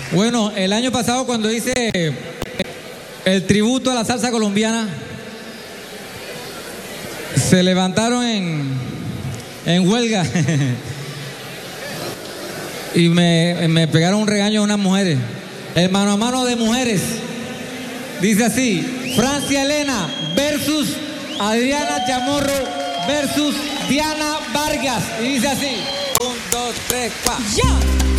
Bueno, el año pasado cuando hice el tributo a la salsa colombiana, se levantaron en huelga y me pegaron un regaño a unas mujeres. El mano a mano de mujeres. Dice así: Francia Elena versus Adriana Chamorro versus Diana Vargas. Y dice así: 1, 2, 3, 4. ¡Ya!